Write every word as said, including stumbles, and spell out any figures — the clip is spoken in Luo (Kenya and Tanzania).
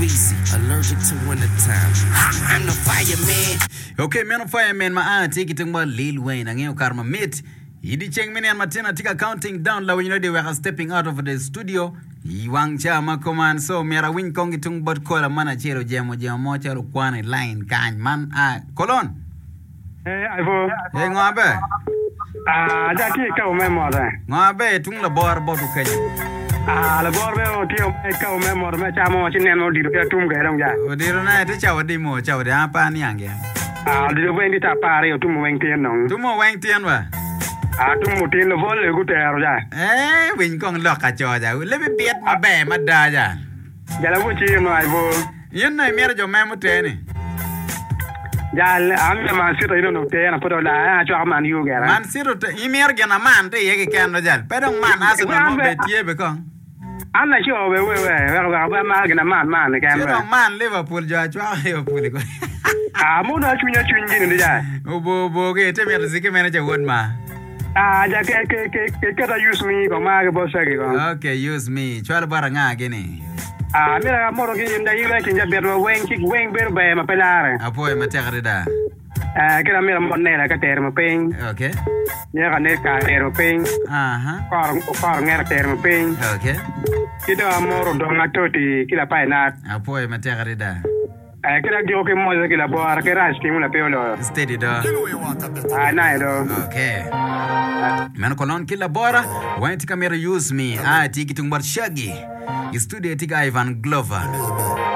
greasy, allergic to wintertime. I'm the fireman. Okay, man, fireman, ma take it to Lil Wayne, and you karma mate. Idi cheng mini and Martina tika counting down la when you know they were stepping out of the studio. Iwang chama command so mera win kongi tung bot kola mana chero jemo jemo mo chero kwane line kan man ah kolon. Eh aibo. Eh ngabe. Ah jaki ka o memo da. Ngabe tung la bor bodu kenya. Ah la bor be o tio ka o memo me chamo chinen no diru ka tum ga dong ja. O diru na te chawo di mo chawo de apa ni ange. Ah diru wen di ta pare o tum wen tien no. Tum mo wen tien wa. Ah tum mo tien no vol le ku te ro ja. Eh win kong lok ka cho ja. Le bi biet ma be ma da ja. Ja la wo chi no aibo. Yen na mera jo memo te ni. Ja am ma sito ino no te na podo la a cho man yu ga. Man sito te imer gena man te ye ke kan no ja. Pedong man asu no be tie be kong. Anna sho we we we we we ma gena man man ga. Pedong man Liverpool jo chwa Liverpool ko. Ah mo na chunya chunji ni ja. Obo bo ke te mer zike manager won ma. Ah ja ke ke ke ke ta use me ko ma ga bossa ke ko. Okay, use me. Chwala bara nga gini. Ah mira moro ke nda yile ke nja berno wen kik wen ber be ma pelare. Apoy ma tegrida. Ah kira mira monne la ka ter ma ping. Okay. Nya ka ne ka ter ma ping. Aha. Kor kor nger ter ma ping. Okay. Kida moro do ngatoti kila pa na. Apoy ma tegrida. Ah kira gyo ke mo kila bo ar ke ras ke mula peolo. Steady do. Ah na do. Okay. Man kolon kila bora, went kamera use me. Ah tiki tung bar shaggy. Studio tika Ivan Glover.